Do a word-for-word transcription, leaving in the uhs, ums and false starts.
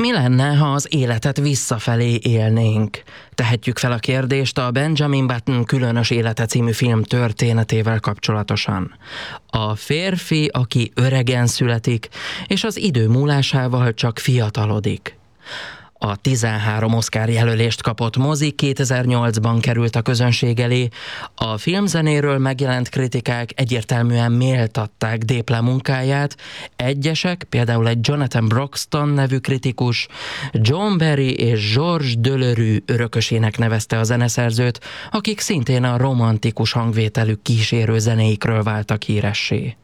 Mi lenne, ha az életet visszafelé élnénk? Tehetjük fel a kérdést a Benjamin Button Különös élete című film történetével kapcsolatosan. A férfi, aki öregen születik, és az idő múlásával csak fiatalodik. A tizenhárom Oscar jelölést kapott mozi kétezer-nyolcban került a közönség elé. A filmzenéről megjelent kritikák egyértelműen méltatták Déple munkáját. Egyesek, például egy Jonathan Broxton nevű kritikus, John Barry és Georges Delerue örökösének nevezte a zeneszerzőt, akik szintén a romantikus hangvételű kísérő zenéikről váltak híressé.